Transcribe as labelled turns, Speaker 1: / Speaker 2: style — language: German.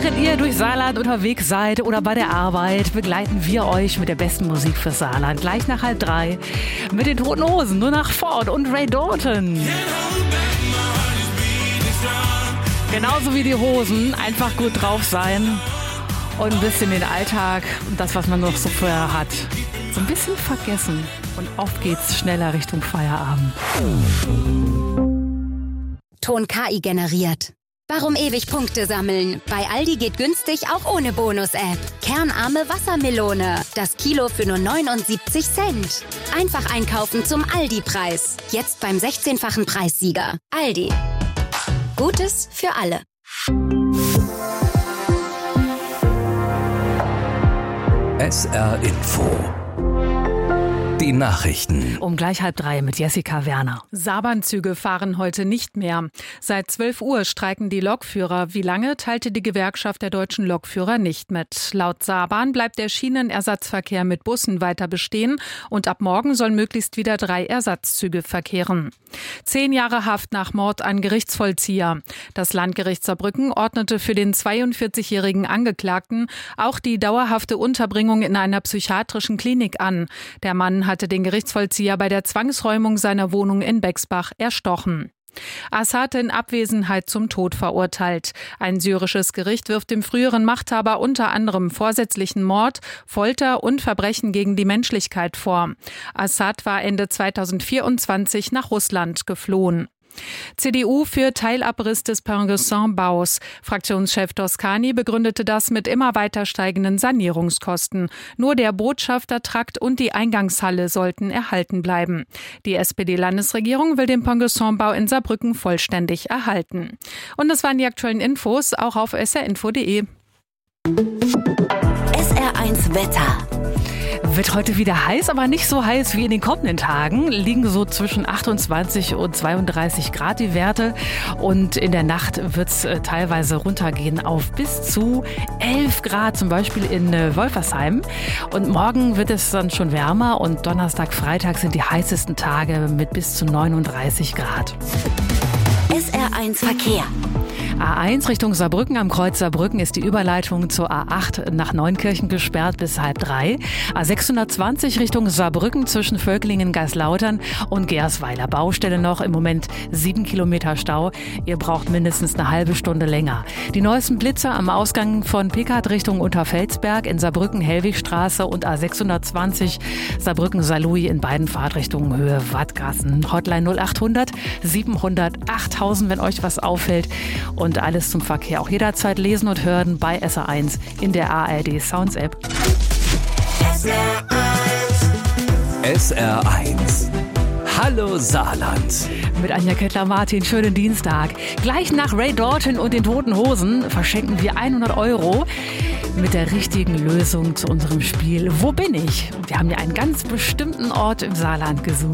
Speaker 1: Während ihr durch Saarland unterwegs seid oder bei der Arbeit, begleiten wir euch mit der besten Musik für Saarland. Gleich nach 2:30 mit den Toten Hosen, nur nach Ford und Ray Dalton. Genauso wie die Hosen, einfach gut drauf sein und ein bisschen den Alltag und das, was man noch so vorher hat, so ein bisschen vergessen. Und auf geht's schneller Richtung Feierabend.
Speaker 2: Ton KI generiert. Warum ewig Punkte sammeln? Bei Aldi geht günstig auch ohne Bonus-App. Kernarme Wassermelone. Das Kilo für nur 79 Cent. Einfach einkaufen zum Aldi-Preis. Jetzt beim 16-fachen Preissieger. Aldi. Gutes für alle.
Speaker 3: SR Info. Die Nachrichten.
Speaker 1: Um gleich 2:30 mit Jessica Werner.
Speaker 4: Saarbahnzüge fahren heute nicht mehr. Seit 12 Uhr streiken die Lokführer. Wie lange, teilte die Gewerkschaft der deutschen Lokführer nicht mit. Laut Saarbahn bleibt der Schienenersatzverkehr mit Bussen weiter bestehen und ab morgen sollen möglichst wieder 3 Ersatzzüge verkehren. 10 Jahre Haft nach Mord an Gerichtsvollzieher. Das Landgericht Saarbrücken ordnete für den 42-jährigen Angeklagten auch die dauerhafte Unterbringung in einer psychiatrischen Klinik an. Der Mann hatte den Gerichtsvollzieher bei der Zwangsräumung seiner Wohnung in Bexbach erstochen. Assad in Abwesenheit zum Tod verurteilt. Ein syrisches Gericht wirft dem früheren Machthaber unter anderem vorsätzlichen Mord, Folter und Verbrechen gegen die Menschlichkeit vor. Assad war Ende 2024 nach Russland geflohen. CDU für Teilabriss des Pont-Gasson-Baus. Fraktionschef Toscani begründete das mit immer weiter steigenden Sanierungskosten. Nur der Botschaftertrakt und die Eingangshalle sollten erhalten bleiben. Die SPD-Landesregierung will den Pont-Gasson-Bau in Saarbrücken vollständig erhalten. Und das waren die aktuellen Infos, auch auf srinfo.de.
Speaker 2: SR1 Wetter.
Speaker 1: Wird heute wieder heiß, aber nicht so heiß wie in den kommenden Tagen. Liegen so zwischen 28 und 32 Grad die Werte. Und in der Nacht wird es teilweise runtergehen auf bis zu 11 Grad, zum Beispiel in Wolfersheim. Und morgen wird es dann schon wärmer und Donnerstag, Freitag sind die heißesten Tage mit bis zu 39 Grad.
Speaker 2: SR1 Verkehr.
Speaker 1: A1 Richtung Saarbrücken. Am Kreuz Saarbrücken ist die Überleitung zur A8 nach Neunkirchen gesperrt bis 2:30. A620 Richtung Saarbrücken zwischen Völklingen, Geislautern und Gersweiler. Baustelle noch, im Moment 7 Kilometer Stau. Ihr braucht mindestens eine halbe Stunde länger. Die neuesten Blitzer am Ausgang von Pickard Richtung Unterfelsberg, in Saarbrücken Hellwigstraße und A620 Saarbrücken-Saarlouis in beiden Fahrtrichtungen Höhe Wattgassen. Hotline 0800 700 8000, wenn euch was auffällt. Und alles zum Verkehr auch jederzeit lesen und hören bei SR1 in der ARD Sounds App.
Speaker 3: SR1. Hallo Saarland.
Speaker 1: Mit Anja Kettler-Martin, schönen Dienstag. Gleich nach Ray Dalton und den Toten Hosen verschenken wir 100 € mit der richtigen Lösung zu unserem Spiel Wo bin ich? Wir haben ja einen ganz bestimmten Ort im Saarland gesucht.